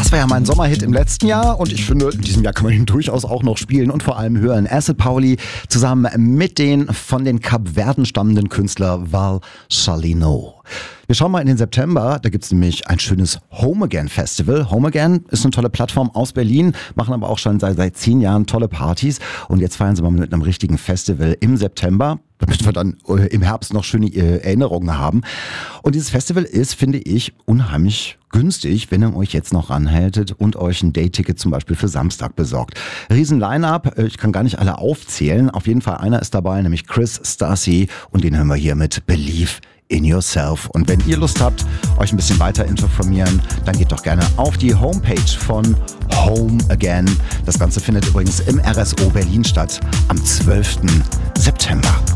Das war ja mein Sommerhit im letzten Jahr und ich finde, in diesem Jahr kann man ihn durchaus auch noch spielen und vor allem hören. Acid Pauli zusammen mit den von den Kapverden stammenden Künstler Val Salino. Wir schauen mal in den September, da gibt's nämlich ein schönes Home Again Festival. Home Again ist eine tolle Plattform aus Berlin, machen aber auch schon seit 10 Jahren tolle Partys und jetzt feiern sie mal mit einem richtigen Festival im September, damit wir dann im Herbst noch schöne Erinnerungen haben. Und dieses Festival ist, finde ich, unheimlich günstig, wenn ihr euch jetzt noch ranhaltet und euch ein Dayticket zum Beispiel für Samstag besorgt. Riesen Line-Up, ich kann gar nicht alle aufzählen. Auf jeden Fall einer ist dabei, nämlich Chris Stassi und den hören wir hier mit Believe in Yourself. Und wenn ihr Lust habt, euch ein bisschen weiter informieren, dann geht doch gerne auf die Homepage von Home Again. Das Ganze findet übrigens im RSO Berlin statt am 12. September.